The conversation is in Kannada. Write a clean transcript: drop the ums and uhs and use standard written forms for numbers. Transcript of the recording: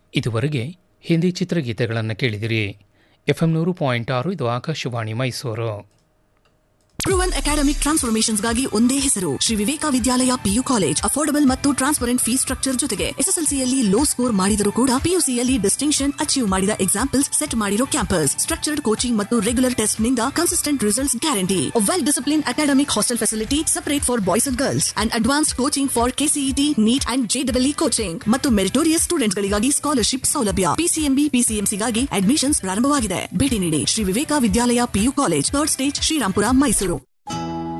ಇದುವರೆಗೆ ಹಿಂದಿ ಚಿತ್ರಗೀತೆಗಳನ್ನು ಕೇಳಿದಿರಿ. FM 100.6 ಇದು ಆಕಾಶವಾಣಿ ಮೈಸೂರು. ಪ್ರೂವನ್ ಅಕಾಡೆಮಿಕ್ ಟ್ರಾನ್ಸ್ಫಾರ್ಮೇಷನ್ಸ್ಗಾಗಿ ಒಂದೇ ಹೆಸರು, ಶ್ರೀ ವಿವೇಕ ವಿದ್ಯಾಲಯ PU ಕಾಲೇಜ್. ಅಫೋರ್ಡಬಲ್ ಮತ್ತು ಟ್ರಾನ್ಸ್ಪರೆಂಟ್ ಫೀಸ್ ಸ್ಟ್ರಕ್ಚರ್ ಜೊತೆಗೆ SSLCಯಲ್ಲಿ ಲೋ ಸ್ಕೋರ್ ಮಾಡಿದರೂ ಕೂಡ PUCಯಲ್ಲಿ ಡಿಸ್ಟಿಂಕ್ಷನ್ ಅಚೀವ್ ಮಾಡಿದ ಎಕ್ಸಾಂಪಲ್ಸ್ ಸೆಟ್ ಮಾಡಿರೋ ಕ್ಯಾಂಪಸ್, ಸ್ಟ್ರಕ್ಚರ್ಡ್ ಕೋಚಿಂಗ್ ಮತ್ತು ರೆಗ್ಯುಲರ್ ಟೆಸ್ಟ್ ನಿಂದ consistent results guarantee. Well discipline academic hostel facility separate for boys and girls and advanced coaching for KCET, neat and JEE coaching ಮತ್ತು ಮೆರಿಟೋರಿಯಸ್ ಸ್ಟೂಡೆಂಟ್ಸ್ ಗಳಿಗಾಗಿ ಸ್ಕಾಲರ್ಶಿಪ್ ಸೌಲಭ್ಯ. PCMB PCMCಗಾಗಿ ಅಡ್ಮಿಷನ್ಸ್ ಪ್ರಾರಂಭವಾಗಿದೆ. ಭೇಟಿ ನೀಡಿ ಶ್ರೀ ವಿವೇಕ ವಿದ್ಯಾಲಯ PU college, 3rd stage, Srirampura, Mysuru.